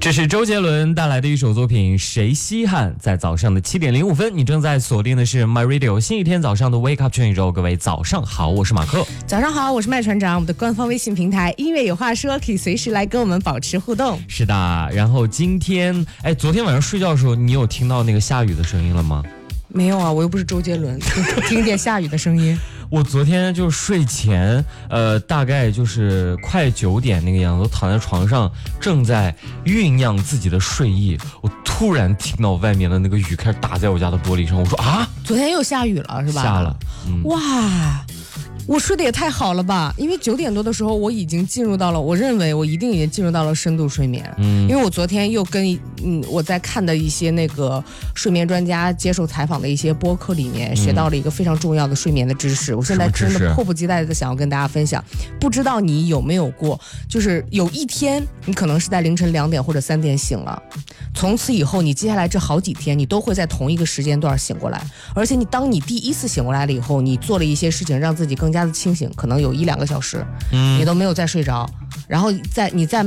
这是周杰伦带来的一首作品《谁稀罕》。在早上的7点05分，你正在锁定的是 My Radio 新一天早上的 Wake Up 全宇宙。各位早上好，我是马克。 早上好，我是麦船长。我们的官方微信平台音乐有话说，可以随时来跟我们保持互动。 是的，然后今天，昨天晚上睡觉的时候，你有听到那个下雨的声音了吗？ 没有啊，我又不是周杰伦，听点下雨的声音。 我昨天就睡前，大概就是快9点那个样子，我躺在床上正在酝酿自己的睡意，我突然听到外面的那个雨开始打在我家的玻璃上，我说啊， 昨天又下雨了是吧？ 下了， 哇。我睡得也太好了吧，因为9点多的时候我已经进入到了，我认为我一定已经进入到了深度睡眠。因为我昨天又跟我在看的一些那个睡眠专家接受采访的一些播客里面学到了一个非常重要的睡眠的知识，我现在真的迫不及待的想要跟大家分享。不知道你有没有过，就是有一天你可能是在凌晨2点或者3点醒了，从此以后你接下来这好几天你都会在同一个时间段醒过来，而且当你第一次醒过来了以后，你做了一些事情让自己更加的清醒，可能有1-2个小时，你都没有再睡着，然后你再